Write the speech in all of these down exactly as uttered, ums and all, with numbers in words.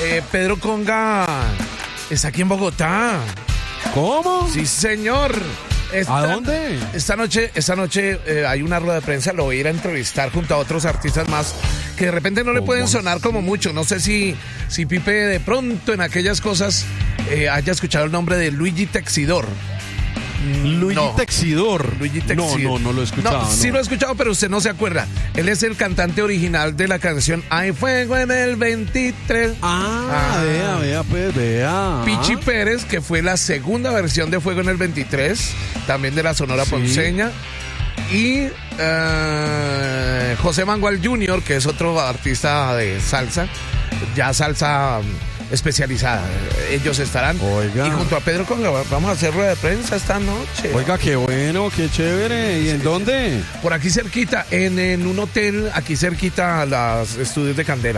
eh, Pedro Conga está aquí en Bogotá. ¿Cómo? Sí, señor. Esta, ¿A dónde? Esta noche, esta noche eh, hay una rueda de prensa, lo voy a ir a entrevistar junto a otros artistas más que de repente no le pueden sonar como mucho. No sé si, si Pipe de pronto en aquellas cosas eh, haya escuchado el nombre de Luigi Texidor. Luigi no. Texidor. Luigi Texidor. No, no, no lo he escuchado. No, no. sí lo he escuchado, pero usted no se acuerda. Él es el cantante original de la canción Hay Fuego en el veintitrés. Ah, Ah. vea, vea, pues, vea. Pichi Pérez, que fue la segunda versión de Fuego en el veintitrés, también de la Sonora Sí. Ponceña. Y eh, José Mangual junior, que es otro artista de salsa, ya salsa especializada. Ellos estarán. Oiga. Y junto a Pedro Conga vamos a hacer rueda de prensa esta noche. Oiga, qué bueno, qué chévere. ¿Y en dónde? Por aquí cerquita, en, en un hotel, aquí cerquita a los estudios de Candela.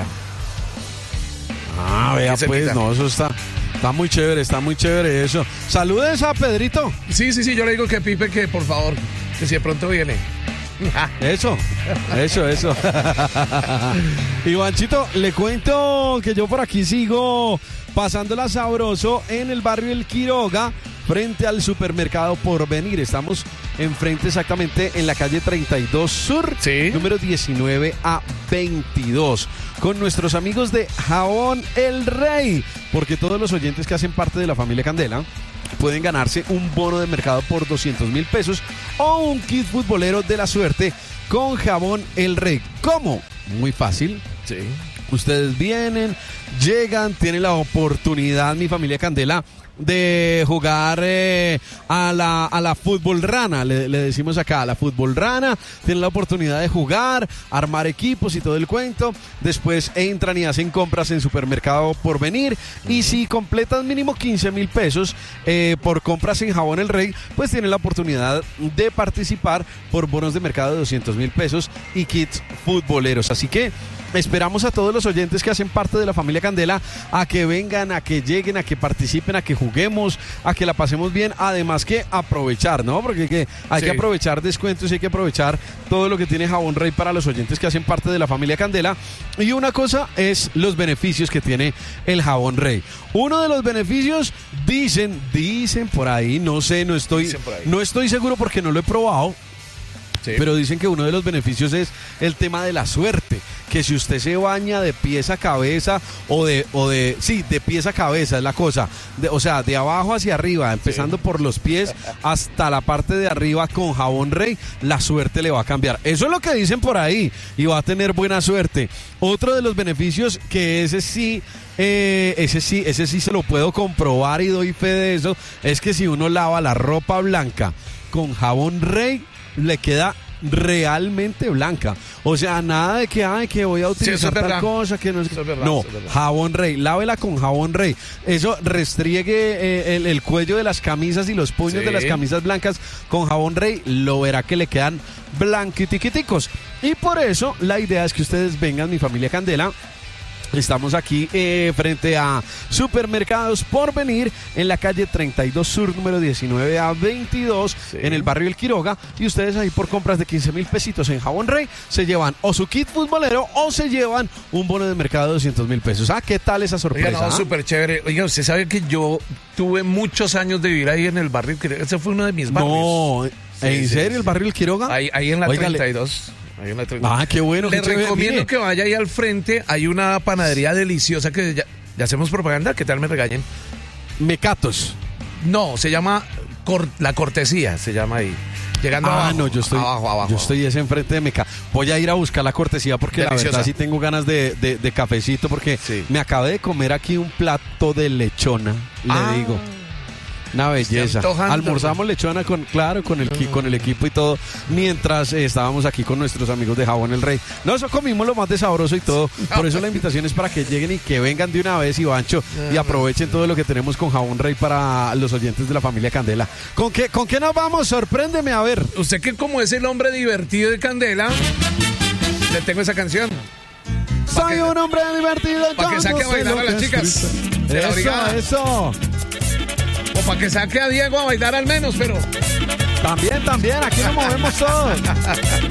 Ah, vea, Aquí pues, cerquita. no, eso está, está muy chévere, está muy chévere eso. Saludes a Pedrito. Sí, sí, sí, yo le digo que Pipe, que por favor, que si de pronto viene. Eso, eso, eso. Ivanchito, le cuento que yo por aquí sigo pasándola sabroso en el barrio El Quiroga, frente al supermercado Porvenir. Estamos enfrente exactamente en la calle treinta y dos Sur, Sí. número diecinueve a veintidós, con nuestros amigos de Jabón El Rey, porque todos los oyentes que hacen parte de la familia Candela pueden ganarse un bono de mercado por doscientos mil pesos o un kit futbolero de la suerte con Jabón El Rey. ¿Cómo? Muy fácil. Sí. Ustedes vienen, llegan, tienen la oportunidad, mi familia Candela, de jugar eh, a la a la fútbol rana, le, le decimos acá, a la fútbol rana. Tienen la oportunidad de jugar, armar equipos y todo el cuento. Después entran y hacen compras en Supermercado Porvenir. Y si completan mínimo quince mil pesos eh, por compras en Jabón El Rey, pues tienen la oportunidad de participar por bonos de mercado de doscientos mil pesos y kits futboleros. Así que esperamos a todos los oyentes que hacen parte de la familia Candela a que vengan, a que lleguen, a que participen, a que juguemos, a que la pasemos bien. Además que aprovechar, ¿no? Porque hay que, hay Sí. que aprovechar descuentos y hay que aprovechar todo lo que tiene Jabón Rey para los oyentes que hacen parte de la familia Candela. Y una cosa es los beneficios que tiene el Jabón Rey. Uno de los beneficios, dicen, dicen por ahí, no sé, no estoy, Dicen por ahí. no estoy seguro porque no lo he probado. Sí. Pero dicen que uno de los beneficios es el tema de la suerte, que si usted se baña de pies a cabeza o de, o de, sí, de pies a cabeza es la cosa, de, o sea, de abajo hacia arriba, empezando sí. por los pies hasta la parte de arriba con Jabón Rey, la suerte le va a cambiar. Eso es lo que dicen por ahí y va a tener buena suerte. Otro de los beneficios, que ese sí, eh, ese sí, ese sí se lo puedo comprobar y doy fe de eso, es que si uno lava la ropa blanca con Jabón Rey, le queda realmente blanca. O sea, nada de que, ay, que voy a utilizar sí, tal verdad. cosa, que no es... Eso es verdad, no, eso es verdad. Jabón Rey, lávela con Jabón Rey. Eso, restriegue eh, el, el cuello de las camisas y los puños Sí. de las camisas blancas con Jabón Rey, lo verá que le quedan blanquitiquiticos. Y por eso, la idea es que ustedes vengan, mi familia Candela. Estamos aquí eh, frente a Supermercados Porvenir, en la calle treinta y dos Sur, número diecinueve a veintidós, sí. en el barrio El Quiroga. Y ustedes ahí por compras de quince mil pesitos en Jabón Rey se llevan o su kit futbolero o se llevan un bono de mercado de doscientos mil pesos. Ah, ¿qué tal esa sorpresa? Oiga, no, súper chévere. Oiga, usted sabe que yo tuve muchos años de vivir ahí en el barrio. Ese fue uno de mis barrios. No, ¿en Sí, sí, serio sí. el barrio El Quiroga? Ahí, ahí en la Óigale. treinta y dos. Ahí en la treinta y dos. Ah, qué bueno. Le qué chévere. recomiendo Mire, que vaya ahí al frente. Hay una panadería deliciosa que ya, ya hacemos propaganda. ¿Qué tal me regañen? Mecatos. No, se llama Cor- La Cortesía, se llama ahí. Llegando Ah, abajo. no, yo estoy, abajo, abajo. yo estoy ese enfrente de Meca. Voy a ir a buscar la cortesía porque Deliciosa. la verdad sí tengo ganas de, de, de cafecito porque Sí. me acabé de comer aquí un plato de lechona, le Ah. digo. Una belleza. antojando. Almorzamos lechona con, claro, con el, ki- con el equipo y todo, mientras eh, estábamos aquí con nuestros amigos de Jabón El Rey. No, eso comimos lo más de sabroso y todo. Por eso la invitación es para que lleguen y que vengan de una vez, Ivancho, y aprovechen todo lo que tenemos con Jabón Rey para los oyentes de la familia Candela. ¿Con qué, con qué nos vamos? Sorpréndeme, a ver. Usted que como es el hombre divertido de Candela, le tengo esa canción. Soy que- un hombre divertido. pa' que yo saque no a sé bailar lo a las que es chicas triste. de la Eso, brigada. eso. O para que saque a Diego a bailar al menos, pero... También, también, aquí nos movemos todos.